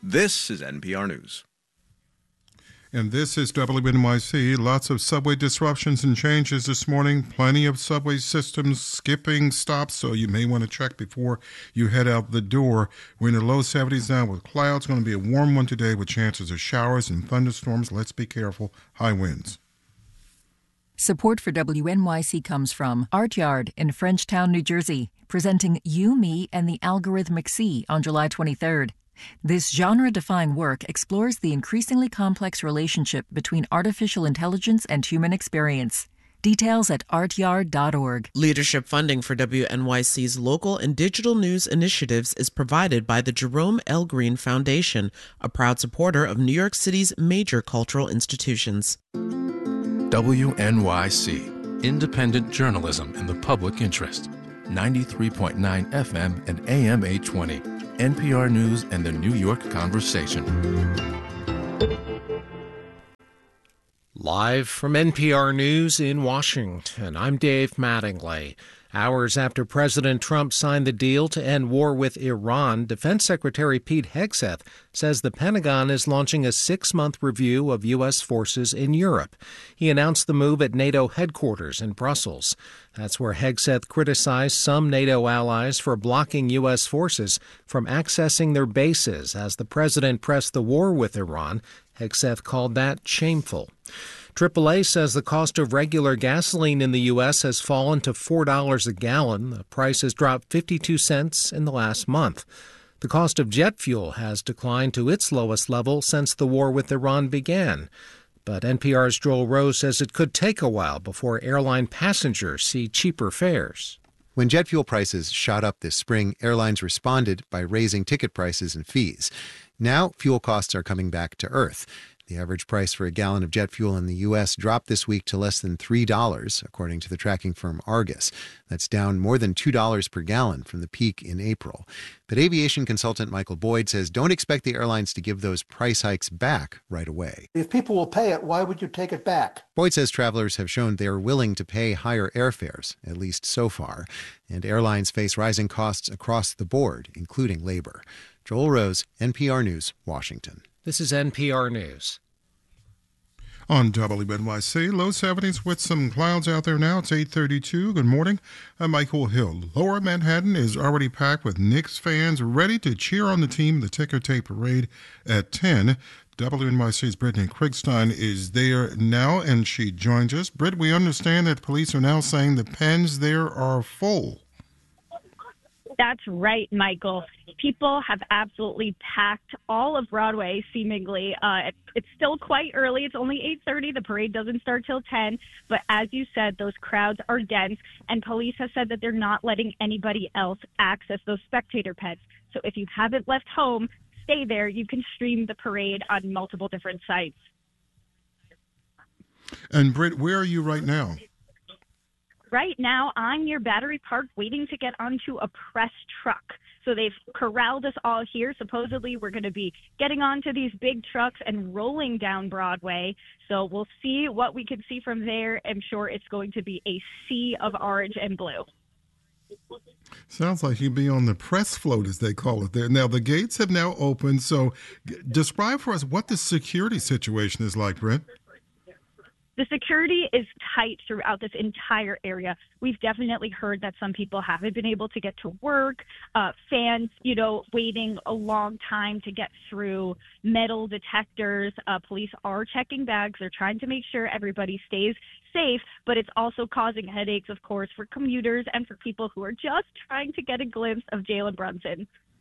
This is NPR News. And this is WNYC. Lots of subway disruptions and changes this morning. Plenty of subway systems skipping stops, so you may want to check before you head out the door. We're in the low 70s now with clouds. Going to be a warm one today with chances of showers and thunderstorms. Let's be careful. High winds. Support for WNYC comes from Art Yard in Frenchtown, New Jersey, presenting You, Me, and the Algorithmic Sea on July 23rd. This genre-defying work explores the increasingly complex relationship between artificial intelligence and human experience. Details at artyard.org. Leadership funding for WNYC's local and digital news initiatives is provided by the Jerome L. Green Foundation, a proud supporter of New York City's major cultural institutions. WNYC, independent journalism in the public interest. 93.9 FM and AM 820. NPR News and the New York Conversation. Live from NPR News in Washington, I'm Dave Mattingly. Hours after President Trump signed the deal to end war with Iran, Defense Secretary Pete Hegseth says the Pentagon is launching a 6-month review of U.S. forces in Europe. He announced the move at NATO headquarters in Brussels. That's where Hegseth criticized some NATO allies for blocking U.S. forces from accessing their bases as the president pressed the war with Iran. Hegseth called that shameful. AAA says the cost of regular gasoline in the U.S. has fallen to $4 a gallon. The price has dropped 52 cents in the last month. The cost of jet fuel has declined to its lowest level since the war with Iran began. But NPR's Joel Rose says it could take a while before airline passengers see cheaper fares. When jet fuel prices shot up this spring, airlines responded by raising ticket prices and fees. Now, fuel costs are coming back to earth. The average price for a gallon of jet fuel in the U.S. dropped this week to less than $3, according to the tracking firm Argus. That's down more than $2 per gallon from the peak in April. But aviation consultant Michael Boyd says don't expect the airlines to give those price hikes back right away. If people will pay it, why would you take it back? Boyd says travelers have shown they are willing to pay higher airfares, at least so far. And airlines face rising costs across the board, including labor. Joel Rose, NPR News, Washington. This is NPR News. On WNYC, low 70s with some clouds out there now. It's 8:32. Good morning. I'm Michael Hill. Lower Manhattan is already packed with Knicks fans ready to cheer on the team. The ticker tape parade at 10. WNYC's Brittany Kriegstein is there now, and she joins us. Britt, we understand that police are now saying the pens there are full. That's right, Michael. People have absolutely packed all of Broadway, seemingly. It's still quite early. It's only 8:30. The parade doesn't start till 10. But as you said, those crowds are dense, and police have said that they're not letting anybody else access those spectator pens. So if you haven't left home, stay there. You can stream the parade on multiple different sites. And Britt, where are you right now? Right now, I'm near Battery Park waiting to get onto a press truck. So they've corralled us all here. Supposedly, we're going to be getting onto these big trucks and rolling down Broadway. So we'll see what we can see from there. I'm sure it's going to be a sea of orange and blue. Sounds like you'd be on the press float, as they call it there. Now, the gates have now opened. So describe for us what the security situation is like, Brent. The security is tight throughout this entire area. We've definitely heard that some people haven't been able to get to work. Fans, waiting a long time to get through metal detectors. Police are checking bags. They're trying to make sure everybody stays safe, but it's also causing headaches, of course, for commuters and for people who are just trying to get a glimpse of Jalen Brunson.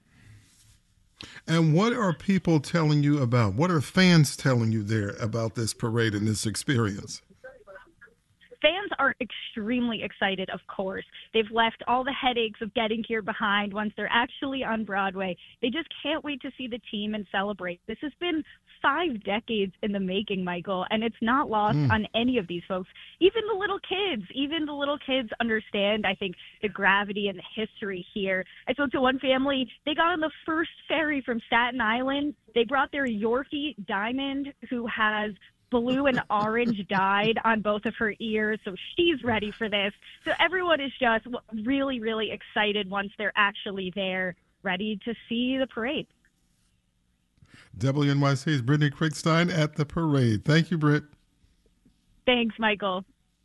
And what are people telling you about? What are fans telling you there about this parade and this experience? Fans are extremely excited, of course. They've left all the headaches of getting here behind once they're actually on Broadway. They just can't wait to see the team and celebrate. This has been 5 decades in the making, Michael, and it's not lost on any of these folks. Even the little kids understand, I think, the gravity and the history here. I spoke to one family. They got on the first ferry from Staten Island. They brought their Yorkie, Diamond, who has blue and orange dyed on both of her ears, so she's ready for this. So everyone is just really, really excited once they're actually there, ready to see the parade. WNYC's Brittany Kriegstein at the parade. Thank you, Britt. Thanks, Michael.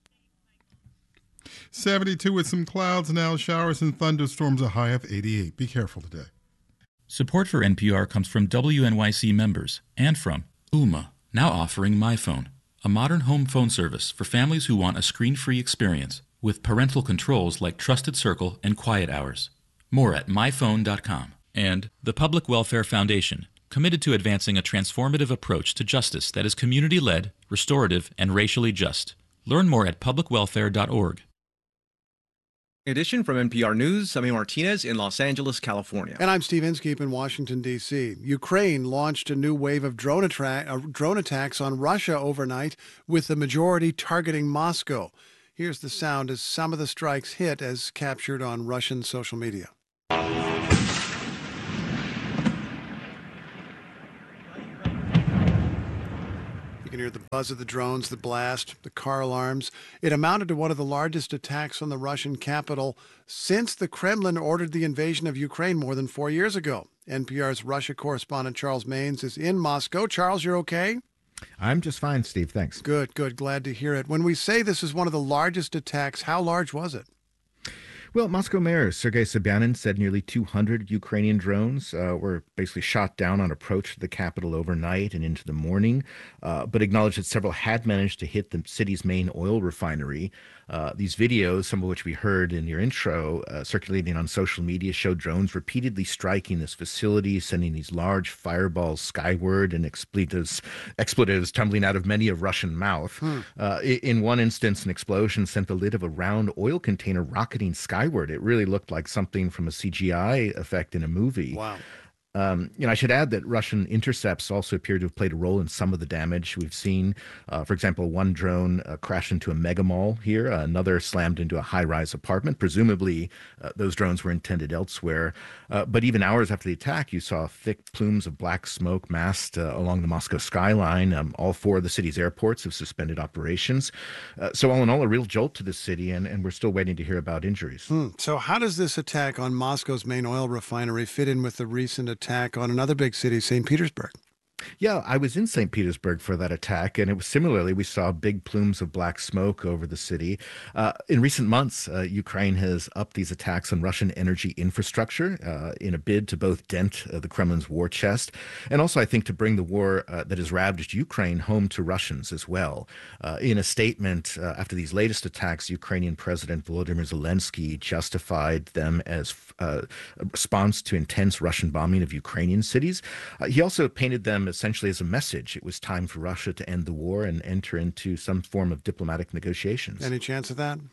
72 with some clouds now, showers and thunderstorms, a high of 88. Be careful today. Support for NPR comes from WNYC members and from Ooma, now offering MyPhone, a modern home phone service for families who want a screen-free experience with parental controls like Trusted Circle and Quiet Hours. More at myphone.com. And the Public Welfare Foundation, committed to advancing a transformative approach to justice that is community-led, restorative, and racially just. Learn more at publicwelfare.org. Edition from NPR News, I'm Martinez in Los Angeles, California. And I'm Steve Inskeep in Washington, D.C. Ukraine launched a new wave of drone attacks on Russia overnight, with the majority targeting Moscow. Here's the sound as some of the strikes hit, as captured on Russian social media. You can hear the buzz of the drones, the blast, the car alarms. It amounted to one of the largest attacks on the Russian capital since the Kremlin ordered the invasion of Ukraine more than 4 years ago. NPR's Russia correspondent Charles Maynes is in Moscow. Charles, you're okay? I'm just fine, Steve. Thanks. Good. Glad to hear it. When we say this is one of the largest attacks, how large was it? Well, Moscow Mayor Sergei Sobyanin said nearly 200 Ukrainian drones were basically shot down on approach to the capital overnight and into the morning, but acknowledged that several had managed to hit the city's main oil refinery. These videos, some of which we heard in your intro, circulating on social media, showed drones repeatedly striking this facility, sending these large fireballs skyward and expletives tumbling out of many a Russian mouth. In one instance, an explosion sent the lid of a round oil container rocketing skyward. It really looked like something from a CGI effect in a movie. Wow. I should add that Russian intercepts also appear to have played a role in some of the damage we've seen. For example, one drone crashed into a mega mall here. Another slammed into a high-rise apartment. Presumably, those drones were intended elsewhere. But even hours after the attack, you saw thick plumes of black smoke massed along the Moscow skyline. All four of the city's airports have suspended operations. So all in all, a real jolt to the city, and we're still waiting to hear about injuries. So how does this attack on Moscow's main oil refinery fit in with the recent attack on another big city, St. Petersburg? Yeah, I was in St. Petersburg for that attack, and it was similarly, we saw big plumes of black smoke over the city. In recent months, Ukraine has upped these attacks on Russian energy infrastructure in a bid to both dent the Kremlin's war chest, and also, I think, to bring the war that has ravaged Ukraine home to Russians as well. In a statement after these latest attacks, Ukrainian President Volodymyr Zelensky justified them as a response to intense Russian bombing of Ukrainian cities. He also painted them essentially as a message. It was time for Russia to end the war and enter into some form of diplomatic negotiations. Any chance of that?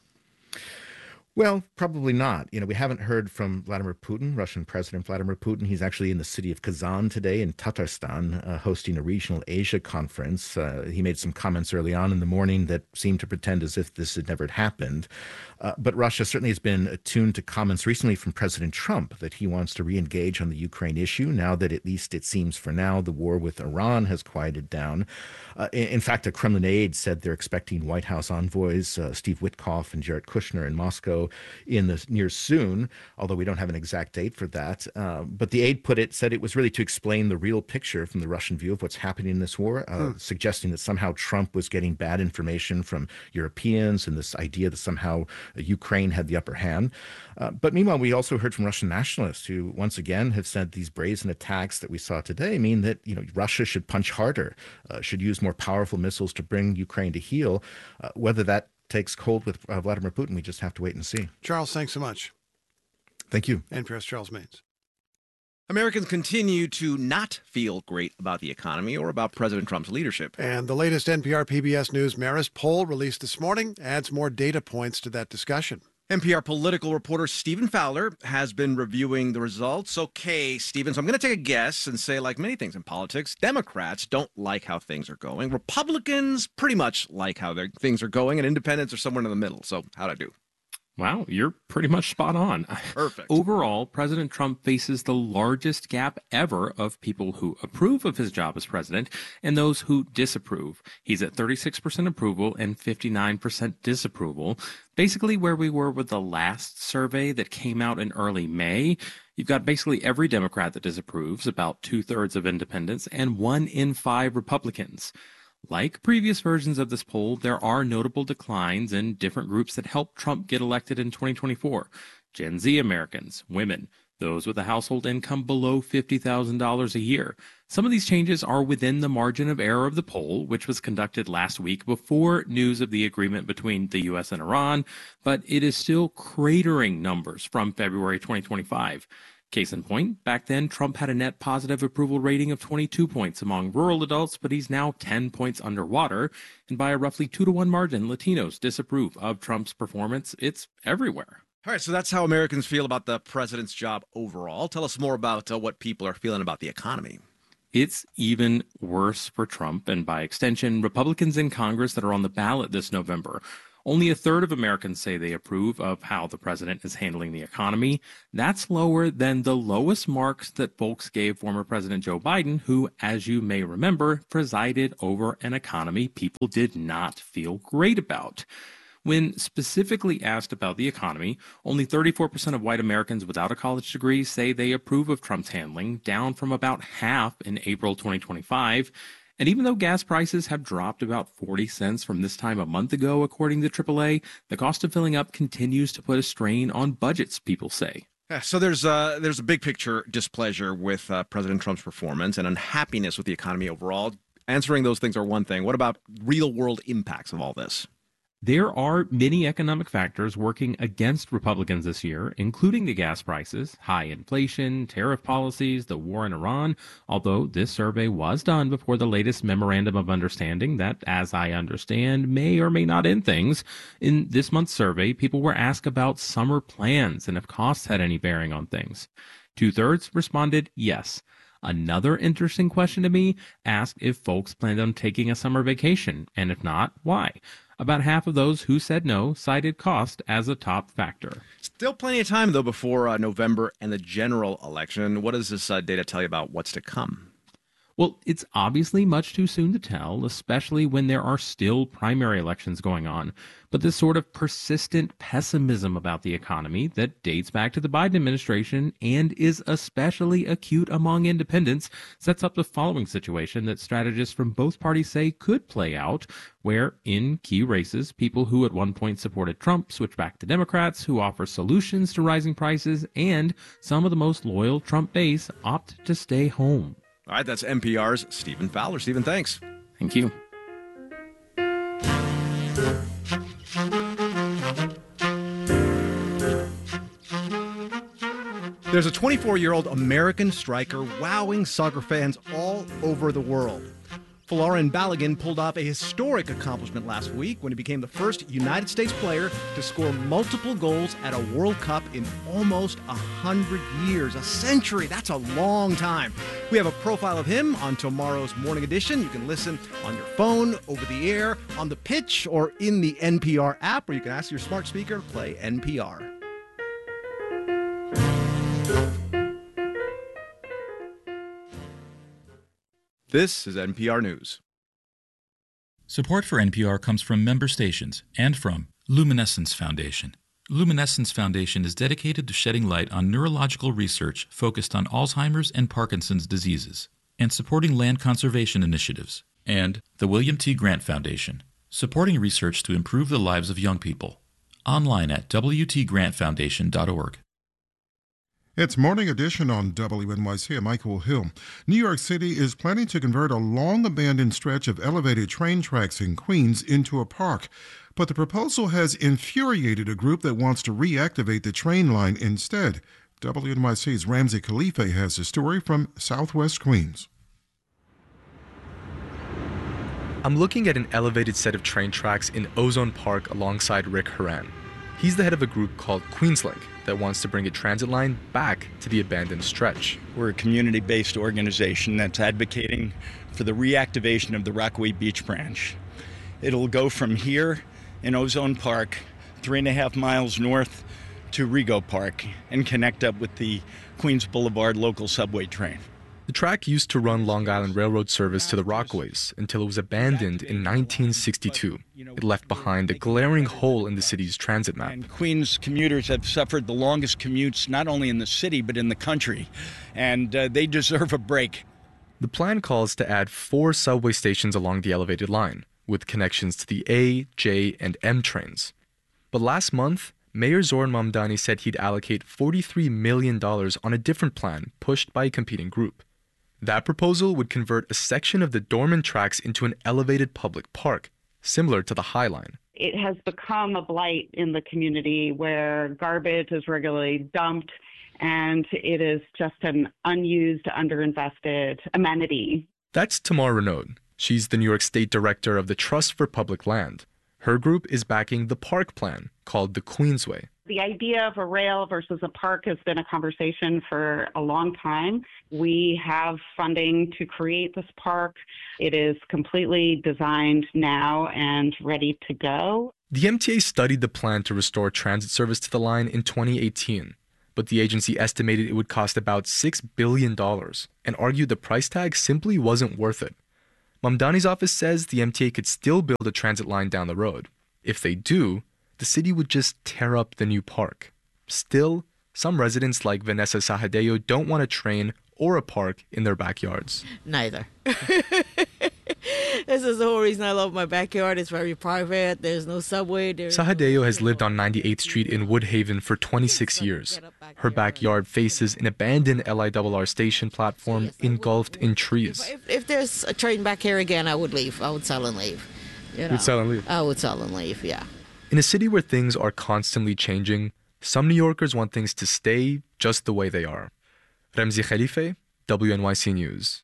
Well, probably not. We haven't heard from Vladimir Putin, Russian President Vladimir Putin. He's actually in the city of Kazan today in Tatarstan, hosting a regional Asia conference. He made some comments early on in the morning that seemed to pretend as if this had never happened. But Russia certainly has been attuned to comments recently from President Trump that he wants to re-engage on the Ukraine issue now that, at least it seems for now, the war with Iran has quieted down. In fact, a Kremlin aide said they're expecting White House envoys Steve Witkoff and Jared Kushner in Moscow in the near soon, although we don't have an exact date for that. But the aide said it was really to explain the real picture from the Russian view of what's happening in this war, suggesting that somehow Trump was getting bad information from Europeans and this idea that somehow Ukraine had the upper hand. But meanwhile, we also heard from Russian nationalists who once again have said these brazen attacks that we saw today mean that Russia should punch harder, should use more powerful missiles to bring Ukraine to heel. Whether that takes hold with Vladimir Putin, we just have to wait and see. Charles, thanks so much. Thank you. NPR's Charles Maynes. Americans continue to not feel great about the economy or about President Trump's leadership. And the latest NPR PBS News Marist poll released this morning adds more data points to that discussion. NPR political reporter Stephen Fowler has been reviewing the results. Okay, Stephen, so I'm going to take a guess and say, like many things in politics, Democrats don't like how things are going. Republicans pretty much like how things are going, and independents are somewhere in the middle. So how'd I do? Wow, you're pretty much spot on. Perfect. Overall, President Trump faces the largest gap ever of people who approve of his job as president and those who disapprove. He's at 36% approval and 59% disapproval, basically where we were with the last survey that came out in early May. You've got basically every Democrat that disapproves, about 2/3 of independents, and 1 in 5 Republicans. Like previous versions of this poll, there are notable declines in different groups that helped Trump get elected in 2024. Gen Z Americans, women, those with a household income below $50,000 a year. Some of these changes are within the margin of error of the poll, which was conducted last week before news of the agreement between the U.S. and Iran, but it is still cratering numbers from February 2025. Case in point, back then, Trump had a net positive approval rating of 22 points among rural adults, but he's now 10 points underwater. And by a roughly 2-to-1 margin, Latinos disapprove of Trump's performance. It's everywhere. All right, so that's how Americans feel about the president's job overall. Tell us more about what people are feeling about the economy. It's even worse for Trump, and by extension, Republicans in Congress that are on the ballot this November. Only 1/3 of Americans say they approve of how the president is handling the economy. That's lower than the lowest marks that folks gave former President Joe Biden, who, as you may remember, presided over an economy people did not feel great about. When specifically asked about the economy, only 34% of white Americans without a college degree say they approve of Trump's handling, down from about half in April 2025. And even though gas prices have dropped about 40 cents from this time a month ago, according to AAA, the cost of filling up continues to put a strain on budgets, people say. Yeah, so there's a big picture displeasure with President Trump's performance and unhappiness with the economy overall. Answering those things are one thing. What about real-world impacts of all this? There are many economic factors working against Republicans this year, including the gas prices, high inflation, tariff policies, the war in Iran, although this survey was done before the latest memorandum of understanding that, as I understand, may or may not end things. In this month's survey, people were asked about summer plans and if costs had any bearing on things. 2/3 responded yes. Another interesting question to me asked if folks planned on taking a summer vacation, and if not, why? About half of those who said no cited cost as a top factor. Still plenty of time, though, before November and the general election. What does this data tell you about what's to come? Well, it's obviously much too soon to tell, especially when there are still primary elections going on. But this sort of persistent pessimism about the economy that dates back to the Biden administration and is especially acute among independents sets up the following situation that strategists from both parties say could play out, where in key races, people who at one point supported Trump switch back to Democrats who offer solutions to rising prices, and some of the most loyal Trump base opt to stay home. All right, that's NPR's Stephen Fowler. Stephen, thanks. Thank you. There's a 24-year-old American striker wowing soccer fans all over the world. Folarin Balogun pulled off a historic accomplishment last week when he became the first United States player to score multiple goals at a World Cup in almost 100 years. A century, that's a long time. We have a profile of him on tomorrow's Morning Edition. You can listen on your phone, over the air, on the pitch, or in the NPR app, or you can ask your smart speaker to play NPR. This is NPR News. Support for NPR comes from member stations and from Luminescence Foundation. Luminescence Foundation is dedicated to shedding light on neurological research focused on Alzheimer's and Parkinson's diseases and supporting land conservation initiatives. And the William T. Grant Foundation, supporting research to improve the lives of young people. Online at wtgrantfoundation.org. It's Morning Edition on WNYC. I'm Michael Hill. New York City is planning to convert a long-abandoned stretch of elevated train tracks in Queens into a park. But the proposal has infuriated a group that wants to reactivate the train line instead. WNYC's Ramsey Khalife has a story from Southwest Queens. I'm looking at an elevated set of train tracks in Ozone Park alongside Rick Horan. He's the head of a group called Queenslink that wants to bring a transit line back to the abandoned stretch. We're a community-based organization that's advocating for the reactivation of the Rockaway Beach branch. It'll go from here in Ozone Park, 3.5 miles north to Rego Park, and connect up with the Queens Boulevard local subway train. The track used to run Long Island Railroad service to the Rockaways until it was abandoned in 1962. It left behind a glaring hole in the city's transit map. And Queens commuters have suffered the longest commutes not only in the city but in the country, and they deserve a break. The plan calls to add 4 subway stations along the elevated line, with connections to the A, J, and M trains. But last month, Mayor Zoran Mamdani said he'd allocate $43 million on a different plan pushed by a competing group. That proposal would convert a section of the dormant tracks into an elevated public park, similar to the High Line. It has become a blight in the community where garbage is regularly dumped, and it is just an unused, underinvested amenity. That's Tamar Renaud. She's the New York State Director of the Trust for Public Land. Her group is backing the park plan, called the Queensway. The idea of a rail versus a park has been a conversation for a long time. We have funding to create this park. It is completely designed now and ready to go. The MTA studied the plan to restore transit service to the line in 2018, but the agency estimated it would cost about $6 billion and argued the price tag simply wasn't worth it. Mamdani's office says the MTA could still build a transit line down the road. If they do, the city would just tear up the new park. Still, some residents like Vanessa Sahadeo don't want a train or a park in their backyards. Neither. This is the whole reason I love my backyard. It's very private. There's no subway. Sahadeo has lived on 98th Street in Woodhaven for 26 years. Her backyard faces an abandoned LIRR station platform engulfed in trees. If there's a train back here again, I would leave. I would sell and leave. You'd sell and leave? I would sell and leave, yeah. In a city where things are constantly changing, some New Yorkers want things to stay just the way they are. Remzi Khalife, WNYC News.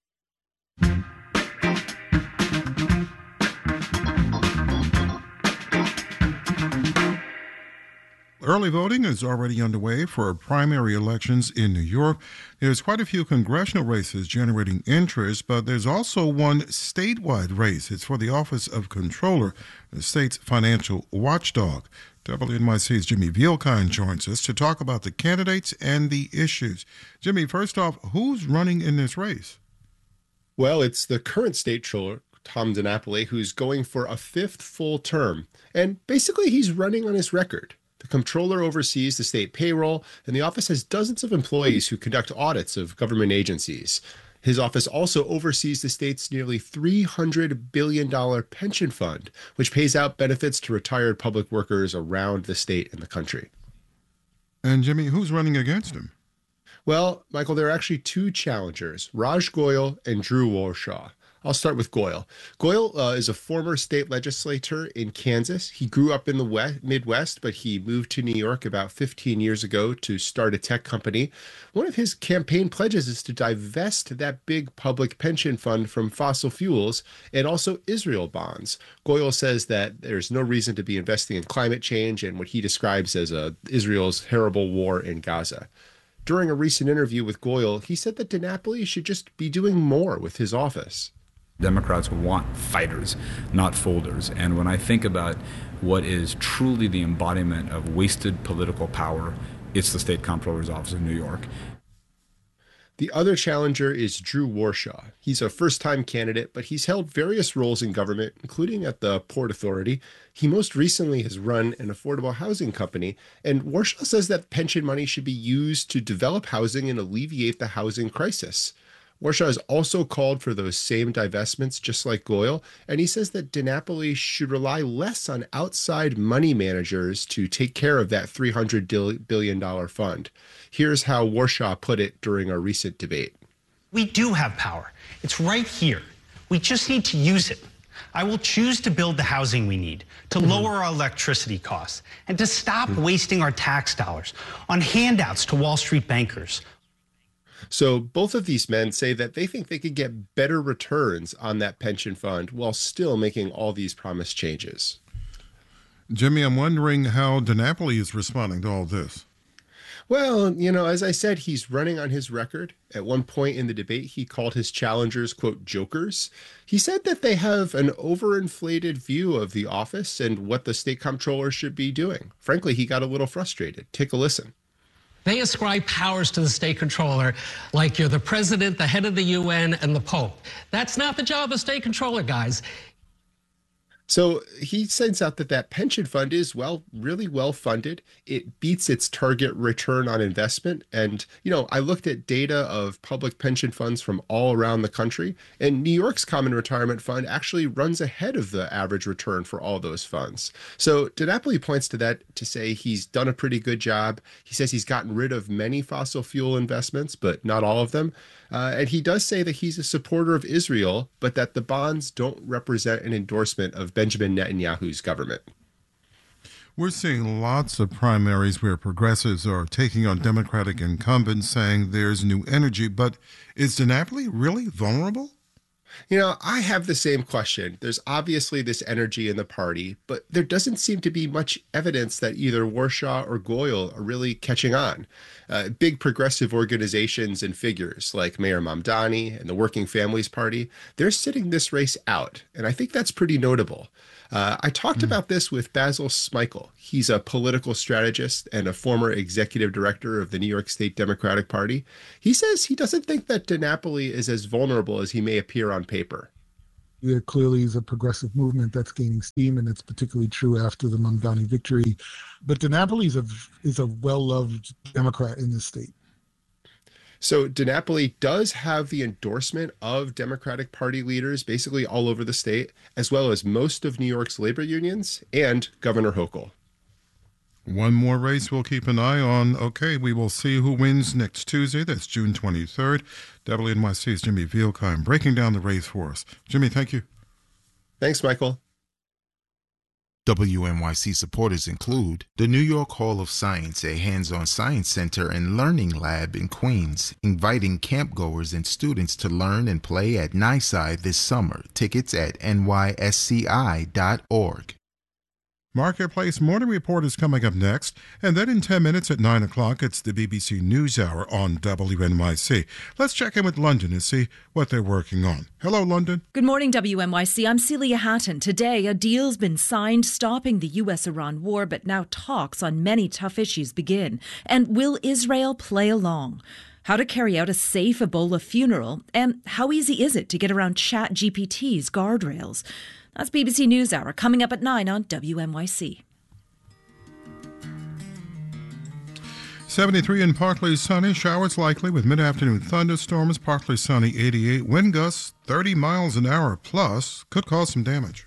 Early voting is already underway for primary elections in New York. There's quite a few congressional races generating interest, but there's also one statewide race. It's for the office of Comptroller, the state's financial watchdog. WNYC's Jimmy Vielkind joins us to talk about the candidates and the issues. Jimmy, first off, who's running in this race? Well, it's the current state controller, Tom DiNapoli, who's going for a 5th full term. And basically, he's running on his record. The comptroller oversees the state payroll, and the office has dozens of employees who conduct audits of government agencies. His office also oversees the state's nearly $300 billion pension fund, which pays out benefits to retired public workers around the state and the country. And Jimmy, who's running against him? Well, Michael, there are actually 2 challengers, Raj Goyal and Drew Warshaw. I'll start with Goyal. Goyal is a former state legislator in Kansas. He grew up in the Midwest, but he moved to New York about 15 years ago to start a tech company. One of his campaign pledges is to divest that big public pension fund from fossil fuels and also Israel bonds. Goyal says that there's no reason to be investing in climate change and what he describes as Israel's terrible war in Gaza. During a recent interview with Goyal, he said that DiNapoli should just be doing more with his office. Democrats want fighters, not folders. And when I think about what is truly the embodiment of wasted political power, it's the State Comptroller's Office in New York. The other challenger is Drew Warshaw. He's a first-time candidate, but he's held various roles in government, including at the Port Authority. He most recently has run an affordable housing company, and Warshaw says that pension money should be used to develop housing and alleviate the housing crisis. Warshaw has also called for those same divestments, just like Goyal, and he says that DiNapoli should rely less on outside money managers to take care of that $300 billion fund. Here's how Warshaw put it during a recent debate. We do have power. It's right here. We just need to use it. I will choose to build the housing we need, to lower our electricity costs, and to stop wasting our tax dollars on handouts to Wall Street bankers. So both of these men say that they think they could get better returns on that pension fund while still making all these promised changes. Jimmy, I'm wondering how DiNapoli is responding to all this. Well, as I said, he's running on his record. At one point in the debate, he called his challengers, quote, jokers. He said that they have an overinflated view of the office and what the state comptroller should be doing. Frankly, he got a little frustrated. Take a listen. They ascribe powers to the state controller like you're the president, the head of the UN, and the Pope. That's not the job of state controller, guys. So he sends out that pension fund is, really well funded. It beats its target return on investment. And, I looked at data of public pension funds from all around the country, and New York's Common Retirement Fund actually runs ahead of the average return for all those funds. So DiNapoli points to that to say he's done a pretty good job. He says he's gotten rid of many fossil fuel investments, but not all of them. And he does say that he's a supporter of Israel, but that the bonds don't represent an endorsement of Benjamin Netanyahu's government. We're seeing lots of primaries where progressives are taking on Democratic incumbents, saying there's new energy. But is DiNapoli really vulnerable? I have the same question. There's obviously this energy in the party, but there doesn't seem to be much evidence that either Warshaw or Goyle are really catching on. Big progressive organizations and figures like Mayor Mamdani and the Working Families Party, they're sitting this race out, and I think that's pretty notable. I talked about this with Basil Smikle. He's a political strategist and a former executive director of the New York State Democratic Party. He says he doesn't think that DiNapoli is as vulnerable as he may appear on paper. There clearly is a progressive movement that's gaining steam, and it's particularly true after the Mamdani victory. But DiNapoli is a well-loved Democrat in this state. So DiNapoli does have the endorsement of Democratic Party leaders basically all over the state, as well as most of New York's labor unions and Governor Hochul. One more race we'll keep an eye on. Okay, we will see who wins next Tuesday. That's June 23rd. WNYC's Jimmy Vielkheim breaking down the race for us. Jimmy, thank you. Thanks, Michael. WNYC supporters include the New York Hall of Science, a hands-on science center and learning lab in Queens, inviting campgoers and students to learn and play at NYSCI this summer. Tickets at nysci.org. Marketplace Morning Report is coming up next, and then in 10 minutes at 9 o'clock, it's the BBC NewsHour on WNYC. Let's check in with London and see what they're working on. Hello, London. Good morning, WNYC. I'm Celia Hatton. Today, a deal's been signed stopping the U.S.-Iran war, but now talks on many tough issues begin. And will Israel play along? How to carry out a safe Ebola funeral, and how easy is it to get around ChatGPT's guardrails? That's BBC NewsHour coming up at 9 on WNYC. 73 in partly sunny, showers likely with mid-afternoon thunderstorms, partly sunny 88, wind gusts 30 miles an hour plus, could cause some damage.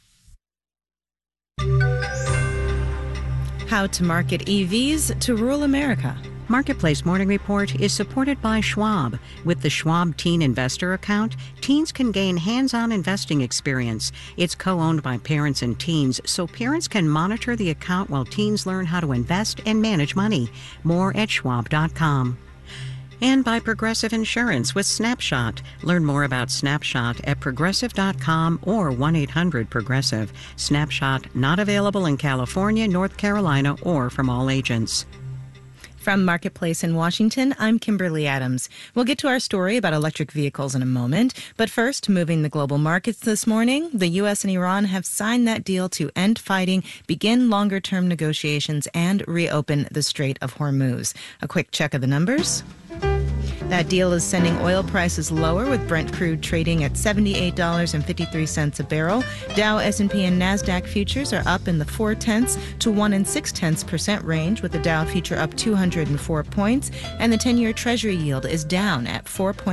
How to market EVs to rural America. Marketplace Morning Report is supported by Schwab. With the Schwab Teen Investor account, teens can gain hands-on investing experience. It's co-owned by parents and teens, so parents can monitor the account while teens learn how to invest and manage money. More at schwab.com. And by Progressive Insurance with Snapshot. Learn more about Snapshot at progressive.com or 1-800-PROGRESSIVE. Snapshot not available in California, North Carolina, or from all agents. From Marketplace in Washington, I'm Kimberly Adams. We'll get to our story about electric vehicles in a moment. But first, moving the global markets this morning, the U.S. and Iran have signed that deal to end fighting, begin longer-term negotiations, and reopen the Strait of Hormuz. A quick check of the numbers. That deal is sending oil prices lower, with Brent crude trading at $78.53 a barrel. Dow, S&P, and NASDAQ futures are up in the 0.4 to 1 6/10% range, with the Dow future up 204 points, and the 10-year Treasury yield is down at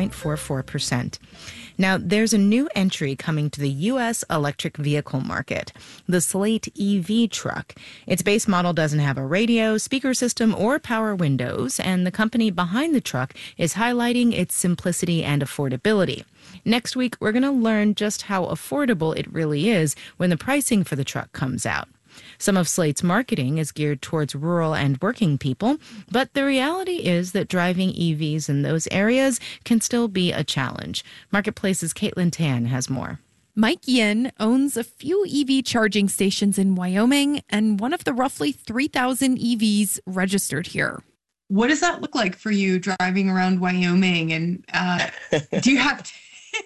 4.44%. Now, there's a new entry coming to the U.S. electric vehicle market, the Slate EV truck. Its base model doesn't have a radio, speaker system, or power windows, and the company behind the truck is highlighting its simplicity and affordability. Next week, we're going to learn just how affordable it really is when the pricing for the truck comes out. Some of Slate's marketing is geared towards rural and working people, but the reality is that driving EVs in those areas can still be a challenge. Marketplace's Caitlin Tan has more. Mike Yin owns a few EV charging stations in Wyoming and one of the roughly 3,000 EVs registered here. What does that look like for you driving around Wyoming? And do you have to...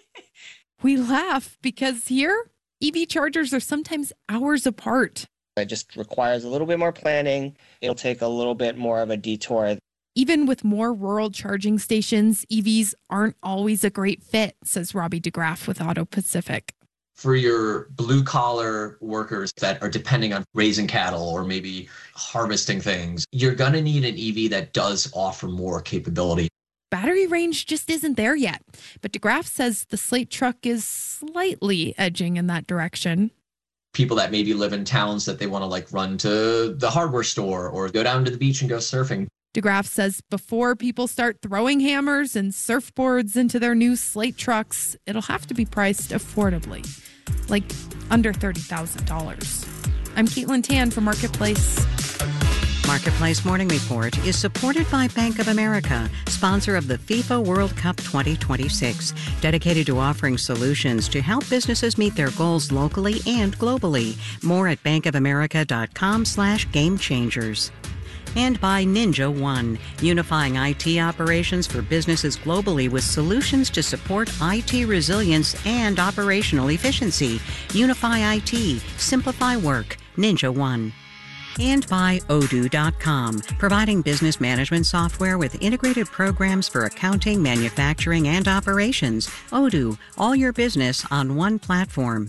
We laugh because here, EV chargers are sometimes hours apart. It just requires a little bit more planning. It'll take a little bit more of a detour. Even with more rural charging stations, EVs aren't always a great fit, says Robbie DeGraff with Auto Pacific. For your blue-collar workers that are depending on raising cattle or maybe harvesting things, you're going to need an EV that does offer more capability. Battery range just isn't there yet, but DeGraff says the Slate truck is slightly edging in that direction. People that maybe live in towns that they want to run to the hardware store or go down to the beach and go surfing. DeGraff says before people start throwing hammers and surfboards into their new Slate trucks, it'll have to be priced affordably, like under $30,000. I'm Caitlin Tan for Marketplace. Marketplace Morning Report is supported by Bank of America, sponsor of the FIFA World Cup 2026, dedicated to offering solutions to help businesses meet their goals locally and globally. More at bankofamerica.com/gamechangers. And by Ninja One, unifying IT operations for businesses globally with solutions to support IT resilience and operational efficiency. Unify IT, simplify work. Ninja One. And by Odoo.com, providing business management software with integrated programs for accounting, manufacturing, and operations. Odoo, all your business on one platform.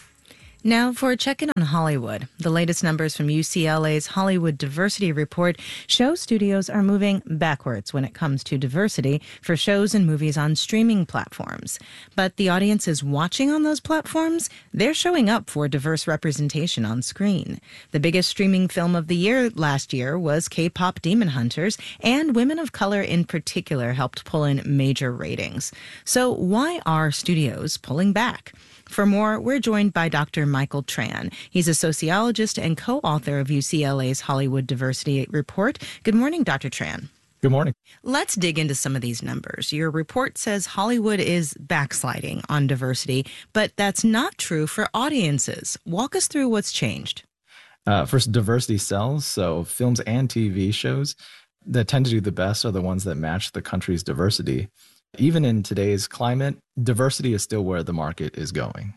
Now for a check-in on Hollywood. The latest numbers from UCLA's Hollywood Diversity Report show studios are moving backwards when it comes to diversity for shows and movies on streaming platforms. But the audiences watching on those platforms, they're showing up for diverse representation on screen. The biggest streaming film of the year last year was K-pop Demon Hunters, and women of color in particular helped pull in major ratings. So why are studios pulling back? For more, we're joined by Dr. Michael Tran. He's a sociologist and co-author of UCLA's Hollywood Diversity Report. Good morning, Dr. Tran. Good morning. Let's dig into some of these numbers. Your report says Hollywood is backsliding on diversity, but that's not true for audiences. Walk us through what's changed. First, diversity sells. So films and TV shows that tend to do the best are the ones that match the country's diversity. Even in today's climate, diversity is still where the market is going.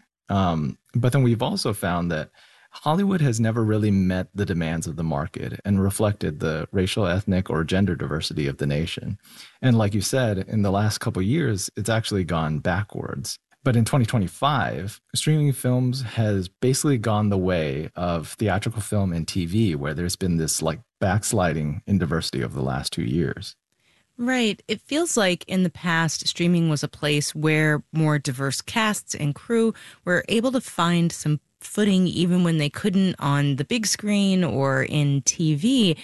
But then we've also found that Hollywood has never really met the demands of the market and reflected the racial, ethnic, or gender diversity of the nation. And like you said, in the last couple of years, it's actually gone backwards. But in 2025, streaming films has basically gone the way of theatrical film and TV, where there's been this backsliding in diversity over the last 2 years. Right. It feels like in the past, streaming was a place where more diverse casts and crew were able to find some footing even when they couldn't on the big screen or in TV.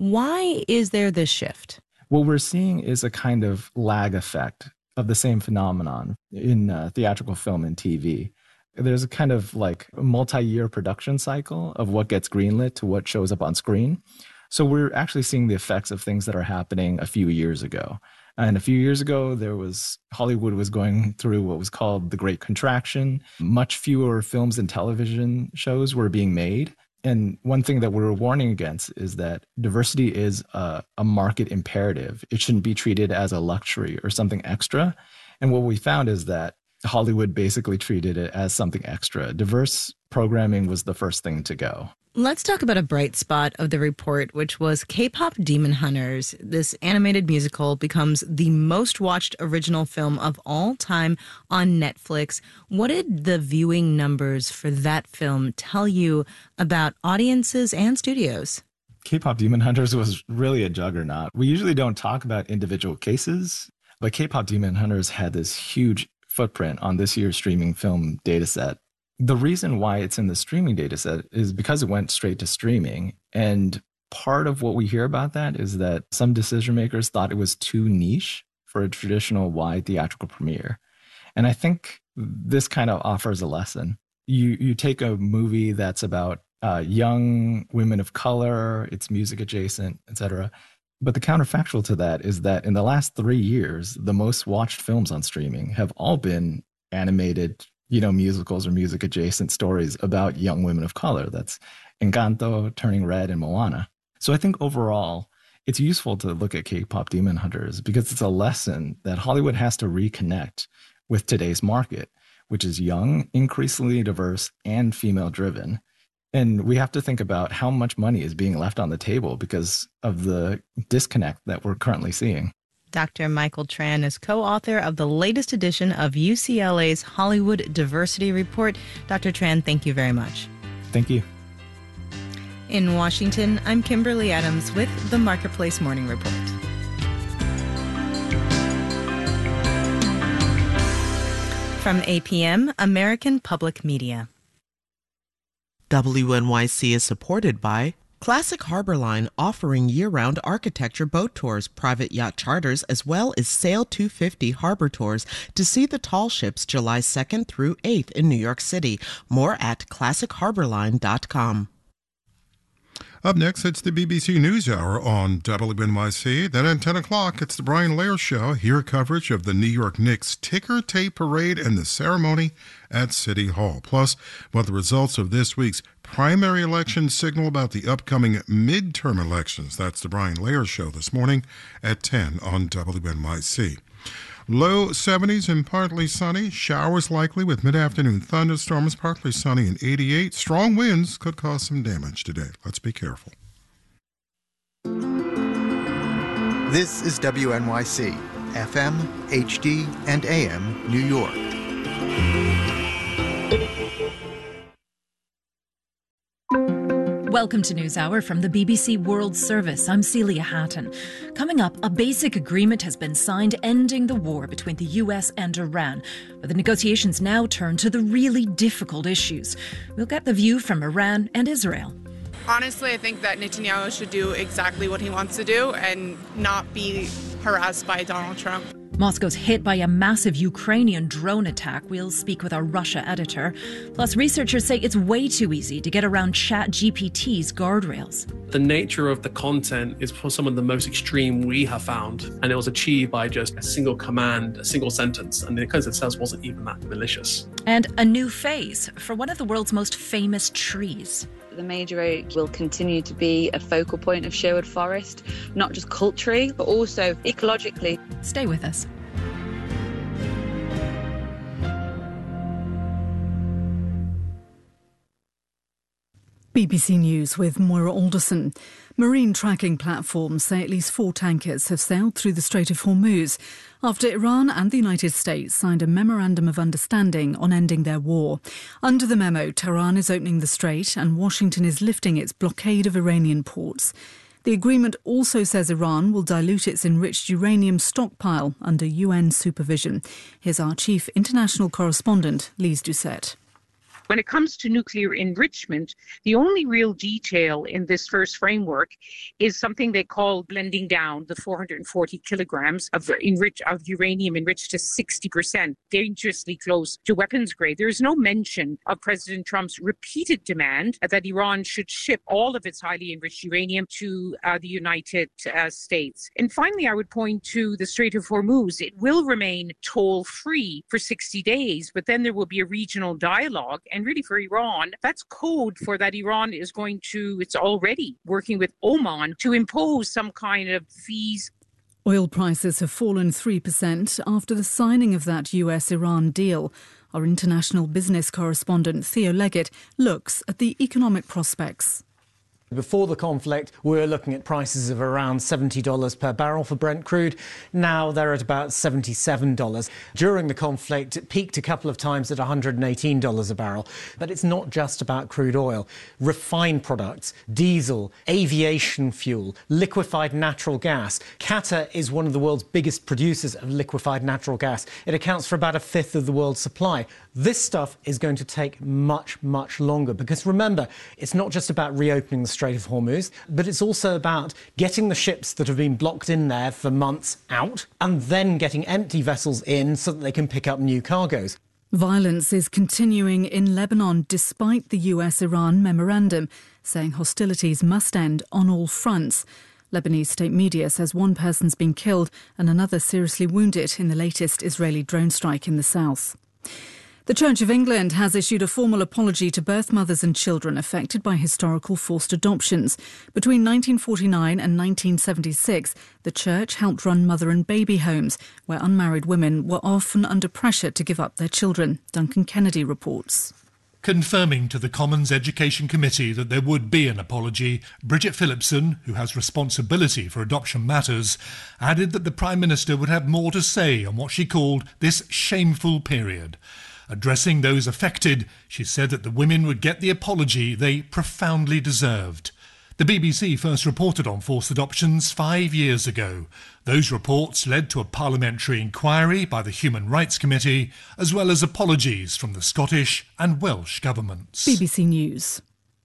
Why is there this shift? What we're seeing is a kind of lag effect of the same phenomenon in theatrical film and TV. There's a kind of multi-year production cycle of what gets greenlit to what shows up on screen. So we're actually seeing the effects of things that are happening a few years ago. And a few years ago, Hollywood was going through what was called the Great Contraction. Much fewer films and television shows were being made. And one thing that we're warning against is that diversity is a market imperative. It shouldn't be treated as a luxury or something extra. And what we found is that Hollywood basically treated it as something extra. Diverse programming was the first thing to go. Let's talk about a bright spot of the report, which was K-pop Demon Hunters. This animated musical becomes the most watched original film of all time on Netflix. What did the viewing numbers for that film tell you about audiences and studios? K-pop Demon Hunters was really a juggernaut. We usually don't talk about individual cases, but K-pop Demon Hunters had this huge footprint on this year's streaming film dataset. The reason why it's in the streaming data set is because it went straight to streaming. And part of what we hear about that is that some decision makers thought it was too niche for a traditional wide theatrical premiere. And I think this kind of offers a lesson. You take a movie that's about young women of color, it's music adjacent, etc. But the counterfactual to that is that in the last 3 years, the most watched films on streaming have all been animated musicals or music adjacent stories about young women of color. That's Encanto, Turning Red, and Moana. So I think overall, it's useful to look at K-pop Demon Hunters because it's a lesson that Hollywood has to reconnect with today's market, which is young, increasingly diverse, and female driven. And we have to think about how much money is being left on the table because of the disconnect that we're currently seeing. Dr. Michael Tran is co-author of the latest edition of UCLA's Hollywood Diversity Report. Dr. Tran, thank you very much. Thank you. In Washington, I'm Kimberly Adams with the Marketplace Morning Report. From APM, American Public Media. WNYC is supported by Classic Harbor Line, offering year-round architecture boat tours, private yacht charters, as well as Sail 250 harbor tours to see the tall ships July 2nd through 8th in New York City. More at classicharborline.com. Up next, it's the BBC NewsHour on WNYC. Then at 10 o'clock, it's the Brian Lair Show. Hear coverage of the New York Knicks ticker tape parade and the ceremony at City Hall. Plus, what the results of this week's primary elections signal about the upcoming midterm elections. That's the Brian Lair Show this morning at 10 on WNYC. Low 70s and partly sunny. Showers likely with mid-afternoon thunderstorms. Partly sunny and 88. Strong winds could cause some damage today. Let's be careful. This is WNYC, FM, HD, and AM, New York. Welcome to NewsHour from the BBC World Service. I'm Celia Hatton. Coming up, a basic agreement has been signed ending the war between the US and Iran, but the negotiations now turn to the really difficult issues. We'll get the view from Iran and Israel. Honestly, I think that Netanyahu should do exactly what he wants to do and not be harassed by Donald Trump. Moscow's hit by a massive Ukrainian drone attack. We'll speak with our Russia editor. Plus, researchers say it's way too easy to get around ChatGPT's guardrails. The nature of the content is for some of the most extreme we have found, and it was achieved by just a single command, a single sentence, and the content itself wasn't even that malicious. And a new phase for one of the world's most famous trees. The major oak will continue to be a focal point of Sherwood Forest, not just culturally, but also ecologically. Stay with us. BBC News with Moira Alderson. Marine tracking platforms say at least 4 tankers have sailed through the Strait of Hormuz after Iran and the United States signed a memorandum of understanding on ending their war. Under the memo, Tehran is opening the strait and Washington is lifting its blockade of Iranian ports. The agreement also says Iran will dilute its enriched uranium stockpile under UN supervision. Here's our chief international correspondent, Lise Doucette. When it comes to nuclear enrichment, the only real detail in this first framework is something they call blending down the 440 kilograms of uranium enriched to 60%, dangerously close to weapons grade. There is no mention of President Trump's repeated demand that Iran should ship all of its highly enriched uranium to the United States. And finally, I would point to the Strait of Hormuz. It will remain toll-free for 60 days, but then there will be a regional dialogue. And really for Iran, that's code for that Iran is it's already working with Oman to impose some kind of fees. Oil prices have fallen 3% after the signing of that US-Iran deal. Our international business correspondent Theo Leggett looks at the economic prospects. Before the conflict, we were looking at prices of around $70 per barrel for Brent crude. Now they're at about $77. During the conflict, it peaked a couple of times at $118 a barrel. But it's not just about crude oil. Refined products, diesel, aviation fuel, liquefied natural gas. Qatar is one of the world's biggest producers of liquefied natural gas. It accounts for about 1/5 of the world's supply. This stuff is going to take much, much longer because remember, it's not just about reopening the Strait of Hormuz, but it's also about getting the ships that have been blocked in there for months out and then getting empty vessels in so that they can pick up new cargoes. Violence is continuing in Lebanon despite the US-Iran memorandum, saying hostilities must end on all fronts. Lebanese state media says one person's been killed and another seriously wounded in the latest Israeli drone strike in the south. The Church of England has issued a formal apology to birth mothers and children affected by historical forced adoptions. Between 1949 and 1976, the Church helped run mother and baby homes, where unmarried women were often under pressure to give up their children. Duncan Kennedy reports. Confirming to the Commons Education Committee that there would be an apology, Bridget Phillipson, who has responsibility for adoption matters, added that the Prime Minister would have more to say on what she called this shameful period. Addressing those affected, she said that the women would get the apology they profoundly deserved. The BBC first reported on forced adoptions 5 years ago. Those reports led to a parliamentary inquiry by the Human Rights Committee, as well as apologies from the Scottish and Welsh governments. BBC News.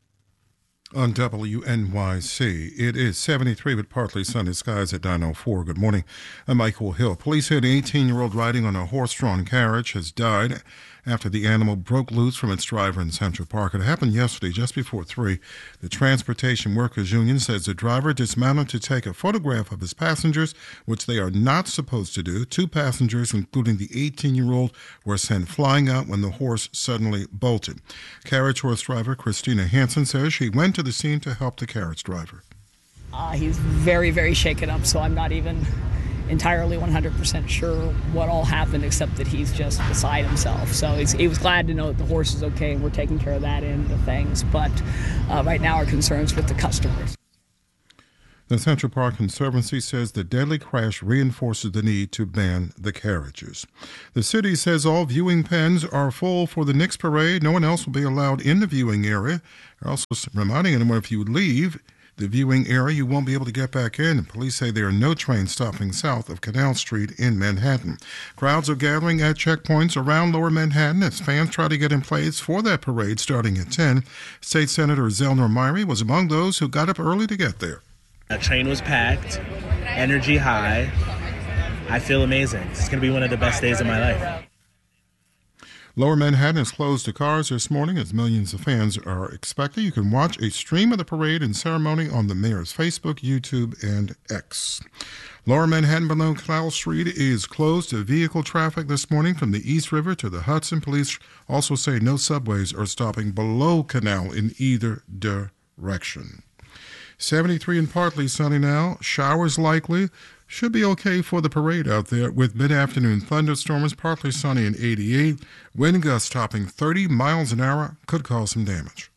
On WNYC, it is 73 with partly sunny skies at 9:04. Good morning. I'm Michael Hill. Police said an 18-year-old riding on a horse-drawn carriage has died after the animal broke loose from its driver in Central Park. It happened yesterday just before 3. The Transportation Workers Union says the driver dismounted to take a photograph of his passengers, which they are not supposed to do. 2 passengers, including the 18-year-old, were sent flying out when the horse suddenly bolted. Carriage horse driver Christina Hansen says she went to the scene to help the carriage driver. He's very, very shaken up, so I'm not even entirely 100% sure what all happened, except that he's just beside himself. So he was glad to know that the horse is okay and we're taking care of that end of things. But right now our concern's with the customers. The Central Park Conservancy says the deadly crash reinforces the need to ban the carriages. The city says all viewing pens are full for the Knicks parade. No one else will be allowed in the viewing area. They're also reminding anyone if you leave the viewing area, you won't be able to get back in. Police say there are no trains stopping south of Canal Street in Manhattan. Crowds are gathering at checkpoints around Lower Manhattan as fans try to get in place for that parade starting at 10. State Senator Zelnor Myrie was among those who got up early to get there. The train was packed, energy high. I feel amazing. It's going to be one of the best days of my life. Lower Manhattan is closed to cars this morning as millions of fans are expected. You can watch a stream of the parade and ceremony on the mayor's Facebook, YouTube, and X. Lower Manhattan below Canal Street is closed to vehicle traffic this morning from the East River to the Hudson. Police also say no subways are stopping below Canal in either direction. 73 and partly sunny now. Showers likely. Should be okay for the parade out there with mid-afternoon thunderstorms, partly sunny and 88. Wind gusts topping 30 miles an hour could cause some damage.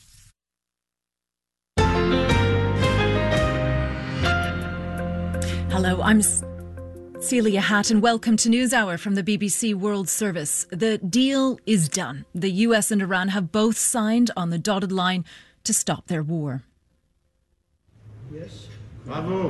Hello, I'm Celia Hatton. Welcome to NewsHour from the BBC World Service. The deal is done. The US and Iran have both signed on the dotted line to stop their war. Yes. Bravo.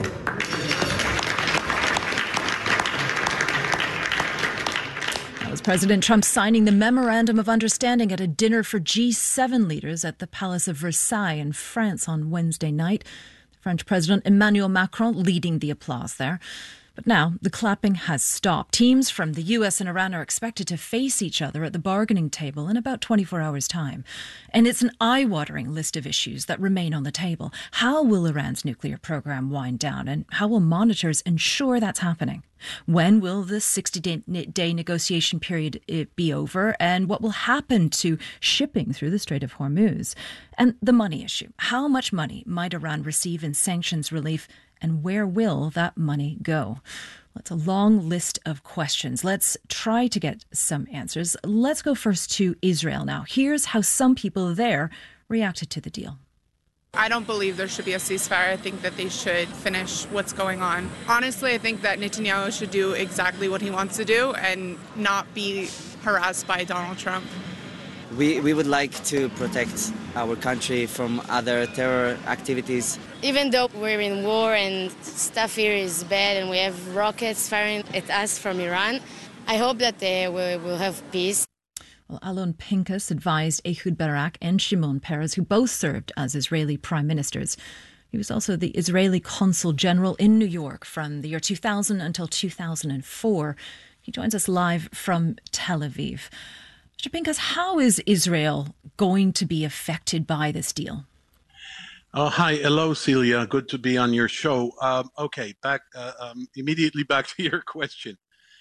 That was President Trump signing the Memorandum of Understanding at a dinner for G7 leaders at the Palace of Versailles in France on Wednesday night. The French President Emmanuel Macron leading the applause there. But now the clapping has stopped. Teams from the US and Iran are expected to face each other at the bargaining table in about 24 hours' time. And it's an eye-watering list of issues that remain on the table. How will Iran's nuclear program wind down, and how will monitors ensure that's happening? When will the 60-day negotiation period be over, and what will happen to shipping through the Strait of Hormuz? And the money issue. How much money might Iran receive in sanctions relief, and where will that money go? That's a long list of questions. Let's try to get some answers. Let's go first to Israel now. Here's how some people there reacted to the deal. I don't believe there should be a ceasefire. I think that they should finish what's going on. Honestly, I think that Netanyahu should do exactly what he wants to do and not be harassed by Donald Trump. We would like to protect our country from other terror activities. Even though we're in war and stuff here is bad and we have rockets firing at us from Iran, I hope that we will have peace. Well, Alon Pinkas advised Ehud Barak and Shimon Peres, who both served as Israeli prime ministers. He was also the Israeli consul general in New York from the year 2000 until 2004. He joins us live from Tel Aviv. Mr. Pinkas, how is Israel going to be affected by this deal? Hi. Hello, Celia. Good to be on your show. Immediately back to your question.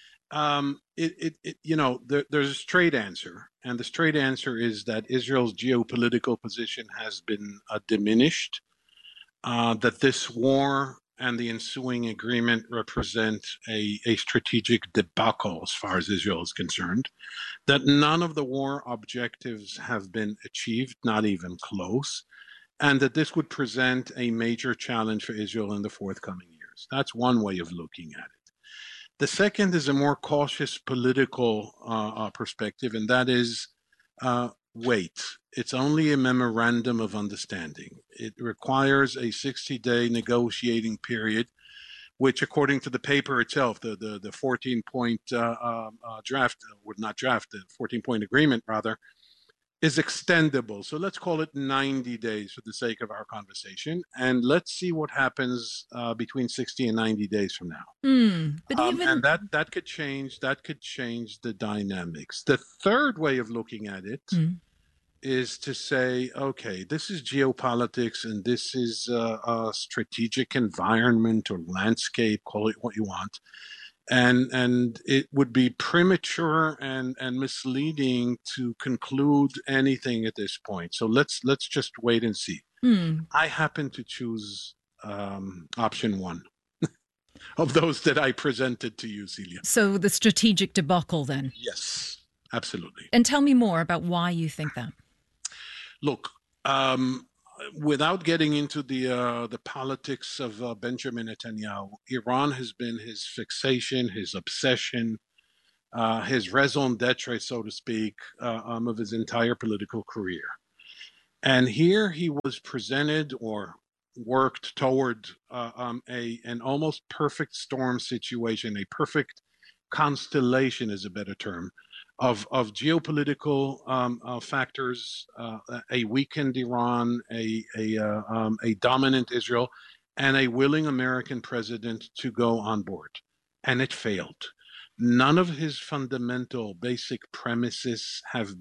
There's a straight answer, and the straight answer is that Israel's geopolitical position has been diminished, that this war and the ensuing agreement represent a strategic debacle as far as Israel is concerned, that none of the war objectives have been achieved, not even close, and that this would present a major challenge for Israel in the forthcoming years. That's one way of looking at it. The second is a more cautious political perspective, and that is, wait, it's only a memorandum of understanding. It requires a 60-day negotiating period, which, according to the paper itself, the 14-point draft, or not draft, the 14-point agreement, rather, is extendable. So let's call it 90 days for the sake of our conversation. And let's see what happens between 60 and 90 days from now. And that could change the dynamics. The third way of looking at it is to say, okay, this is geopolitics and this is a strategic environment or landscape, call it what you want. And it would be premature and misleading to conclude anything at this point. So let's just wait and see. I happen to choose option one of those that I presented to you, Celia. So the strategic debacle then? Yes, absolutely. And tell me more about why you think that. Look, without getting into the politics of Benjamin Netanyahu, Iran has been his fixation, his obsession, his raison d'etre, so to speak, of his entire political career. And here he was presented or worked toward an almost perfect storm situation, a perfect constellation is a better term, of geopolitical factors, a weakened Iran, a dominant Israel, and a willing American president to go on board. And it failed. None of his fundamental basic premises have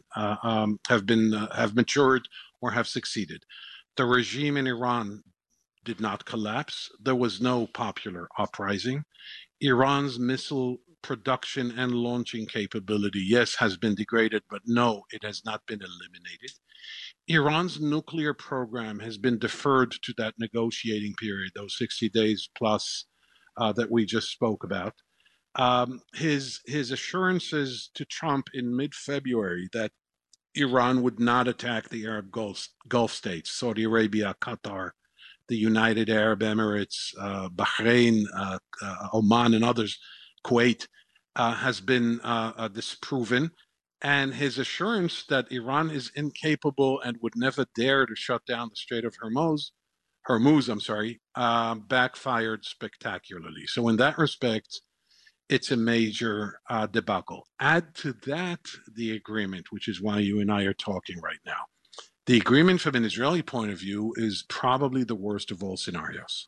matured or have succeeded. The regime in Iran did not collapse. There was no popular uprising. Iran's missile production and launching capability, yes, has been degraded, but no, it has not been eliminated. Iran's nuclear program has been deferred to that negotiating period, those 60 days plus that we just spoke about. His assurances to Trump in mid-February that Iran would not attack the Arab Gulf states, Saudi Arabia, Qatar, the United Arab Emirates, Bahrain, Oman, and others, Kuwait, has been disproven. And his assurance that Iran is incapable and would never dare to shut down the Strait of Hormuz, backfired spectacularly. So in that respect, it's a major debacle. Add to that the agreement, which is why you and I are talking right now. The agreement from an Israeli point of view is probably the worst of all scenarios.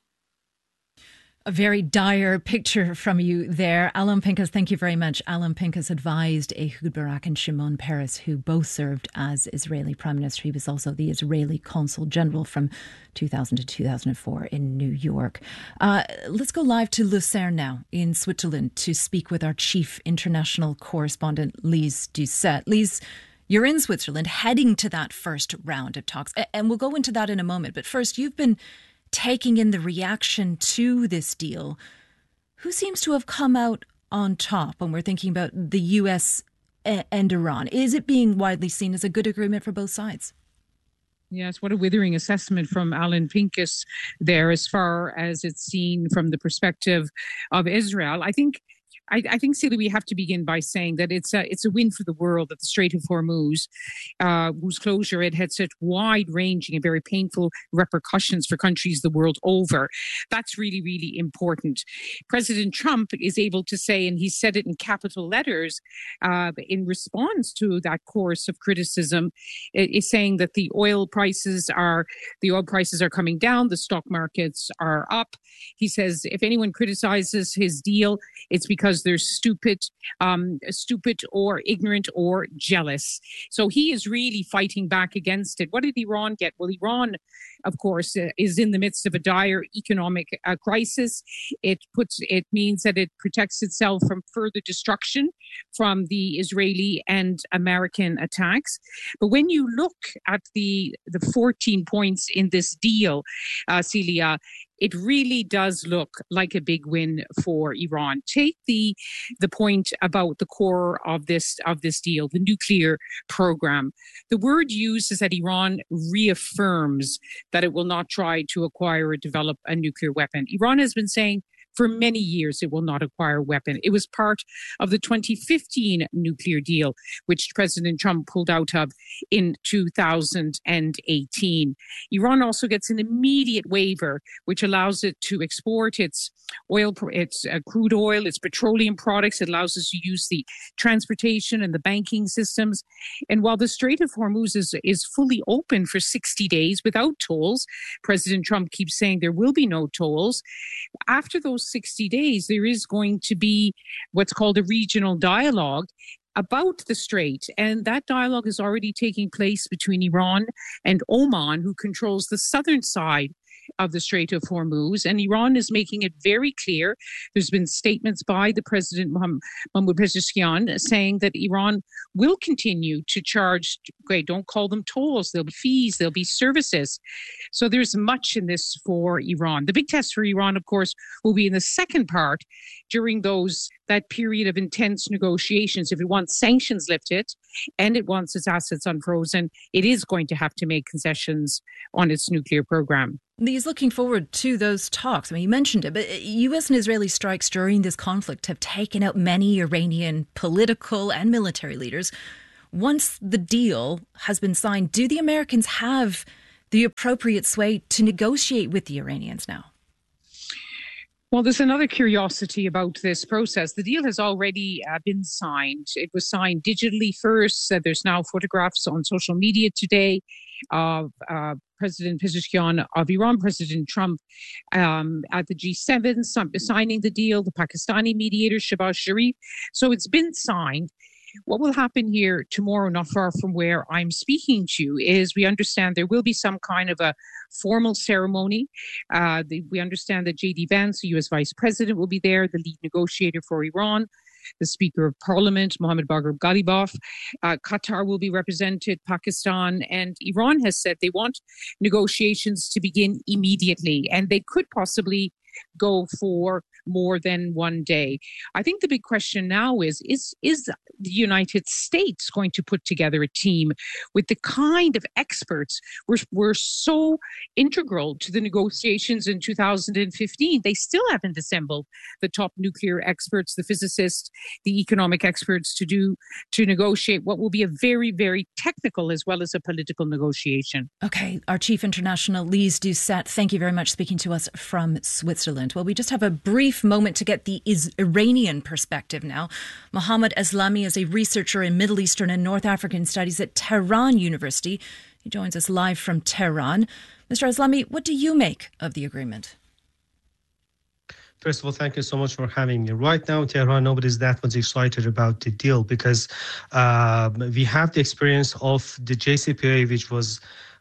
A very dire picture from you there. Alan Pincus, thank you very much. Alan Pincus advised Ehud Barak and Shimon Peres, who both served as Israeli Prime Minister. He was also the Israeli Consul General from 2000 to 2004 in New York. Let's go live to Lucerne now in Switzerland to speak with our chief international correspondent, Lise Doucet. Lise, you're in Switzerland heading to that first round of talks, and we'll go into that in a moment. But first, you've been taking in the reaction to this deal. Who seems to have come out on top when we're thinking about the US and Iran? Is it being widely seen as a good agreement for both sides? Yes, what a withering assessment from Alan Pincus there as far as it's seen from the perspective of Israel. I think, Celia, we have to begin by saying that it's a win for the world that the Strait of Hormuz, whose closure it had such wide-ranging and very painful repercussions for countries the world over. That's really, really important. President Trump is able to say, and he said it in capital letters in response to that course of criticism, is saying that the oil prices are coming down, the stock markets are up. He says if anyone criticizes his deal, it's because they're stupid or ignorant or jealous. So he is really fighting back against it. What did Iran get? Well, Iran, of course, is in the midst of a dire economic crisis. It means that it protects itself from further destruction from the Israeli and American attacks. But when you look at the 14 points in this deal, Celia, it really does look like a big win for Iran. Take the point about the core of this deal, the nuclear program. The word used is that Iran reaffirms that it will not try to acquire or develop a nuclear weapon. Iran has been saying for many years it will not acquire a weapon. It was part of the 2015 nuclear deal, which President Trump pulled out of in 2018. Iran also gets an immediate waiver, which allows it to export its oil, its crude oil, its petroleum products. It allows us to use the transportation and the banking systems. And while the Strait of Hormuz is fully open for 60 days without tolls, President Trump keeps saying there will be no tolls. After those 60 days, there is going to be what's called a regional dialogue about the strait. And that dialogue is already taking place between Iran and Oman, who controls the southern side of the Strait of Hormuz. And Iran is making it very clear. There's been statements by the President Mahmoud Pezeshkian saying that Iran will continue to charge, don't call them tolls, there'll be fees, there'll be services. So there's much in this for Iran. The big test for Iran, of course, will be in the second part during that period of intense negotiations. If it wants sanctions lifted and it wants its assets unfrozen, it is going to have to make concessions on its nuclear program. He's looking forward to those talks. I mean, you mentioned it, but U.S. and Israeli strikes during this conflict have taken out many Iranian political and military leaders. Once the deal has been signed, do the Americans have the appropriate sway to negotiate with the Iranians now? Well, there's another curiosity about this process. The deal has already been signed. It was signed digitally first. There's now photographs on social media today of President Pezeshkian of Iran, President Trump at the G7 signing the deal, the Pakistani mediator Shehbaz Sharif. So it's been signed. What will happen here tomorrow, not far from where I'm speaking to you, is we understand there will be some kind of a formal ceremony. We understand that J.D. Vance, the U.S. Vice President, will be there, the lead negotiator for Iran, the Speaker of Parliament, Mohammad Bagher Ghalibaf. Qatar will be represented, Pakistan, and Iran has said they want negotiations to begin immediately, and they could possibly go for more than one day. I think the big question now is the United States going to put together a team with the kind of experts were so integral to the negotiations in 2015? They still haven't assembled the top nuclear experts, the physicists, the economic experts to negotiate what will be a very, very technical as well as a political negotiation. Okay, our Chief International, Lise Doucette, thank you very much speaking to us from Switzerland. Well, we just have a brief moment to get the Iranian perspective now. Mohammad Eslami is a researcher in Middle Eastern and North African studies at Tehran University. He joins us live from Tehran. Mr. Eslami, what do you make of the agreement? First of all, thank you so much for having me. Right now in Tehran, nobody's that much excited about the deal because we have the experience of the JCPOA, which was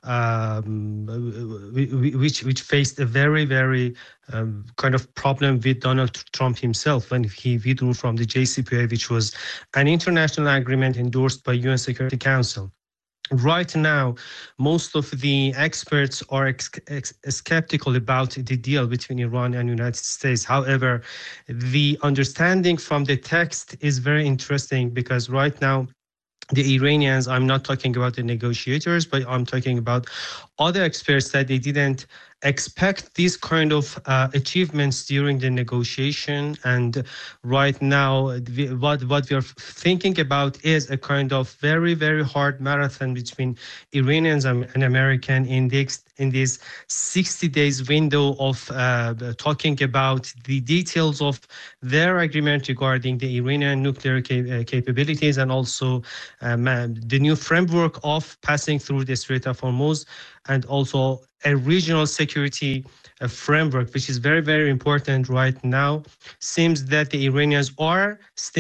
which faced a very, very kind of problem with Donald Trump himself when he withdrew from the JCPOA, which was an international agreement endorsed by UN Security Council. Right now, most of the experts are skeptical about the deal between Iran and the United States. However, the understanding from the text is very interesting because right now, the Iranians, I'm not talking about the negotiators, but I'm talking about other experts that they didn't expect these kind of achievements during the negotiation. And right now, what we are thinking about is a kind of very, very hard marathon between Iranians and Americans in this 60 days window of talking about the details of their agreement regarding the Iranian nuclear capabilities and also the new framework of passing through the Strait of Hormuz, and also a regional security framework, which is very, very important right now. Seems that the Iranians are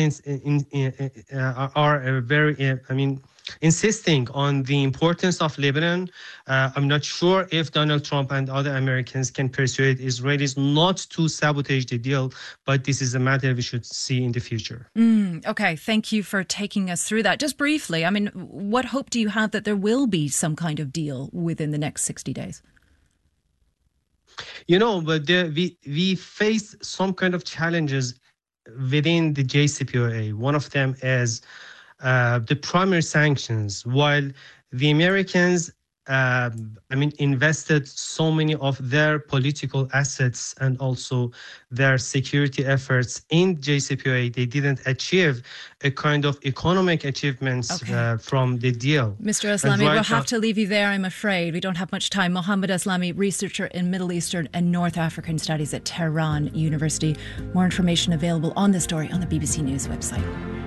insisting on the importance of Lebanon. I'm not sure if Donald Trump and other Americans can persuade Israelis not to sabotage the deal, but this is a matter we should see in the future. Okay, thank you for taking us through that. Just briefly, I mean, what hope do you have that there will be some kind of deal within the next 60 days? But we face some kind of challenges within the JCPOA. One of them is the primary sanctions. While the Americans, invested so many of their political assets and also their security efforts in JCPOA, they didn't achieve a kind of economic achievements from the deal. Mr. Aslami, we'll have to leave you there, I'm afraid. We don't have much time. Mohammed Aslami, researcher in Middle Eastern and North African Studies at Tehran University. More information available on this story on the BBC News website.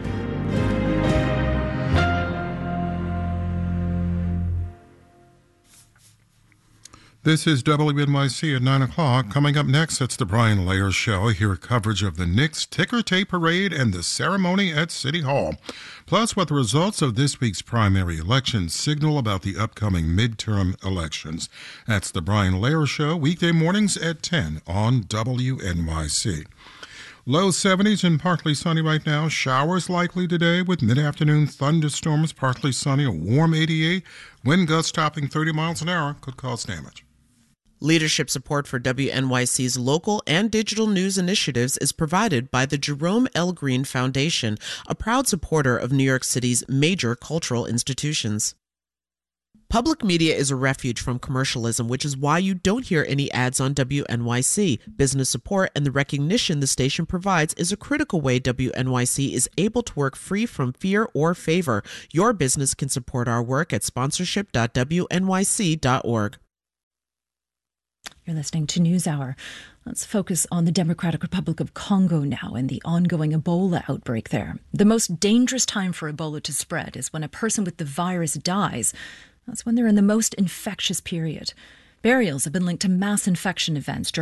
This is WNYC at 9 o'clock. Coming up next, it's the Brian Layer Show. Hear coverage of the Knicks ticker tape parade and the ceremony at City Hall. Plus, what the results of this week's primary elections signal about the upcoming midterm elections. That's the Brian Layer Show, weekday mornings at 10 on WNYC. Low 70s and partly sunny right now. Showers likely today with mid-afternoon thunderstorms, partly sunny, a warm 88. Wind gusts topping 30 miles an hour could cause damage. Leadership support for WNYC's local and digital news initiatives is provided by the Jerome L. Green Foundation, a proud supporter of New York City's major cultural institutions. Public media is a refuge from commercialism, which is why you don't hear any ads on WNYC. Business support and the recognition the station provides is a critical way WNYC is able to work free from fear or favor. Your business can support our work at sponsorship.wnyc.org. You're listening to NewsHour. Let's focus on the Democratic Republic of Congo now and the ongoing Ebola outbreak there. The most dangerous time for Ebola to spread is when a person with the virus dies. That's when they're in the most infectious period. Burials have been linked to mass infection events during